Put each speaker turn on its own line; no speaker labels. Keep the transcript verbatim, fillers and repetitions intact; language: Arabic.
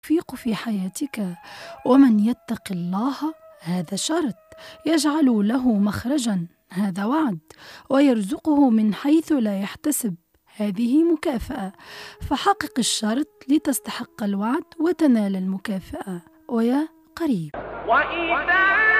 التوفيق في حياتك. ومن يتق الله، هذا شرط، يجعل له مخرجا، هذا وعد، ويرزقه من حيث لا يحتسب، هذه مكافأة. فحقق الشرط لتستحق الوعد وتنال المكافأة. ويا قريب.
وإذا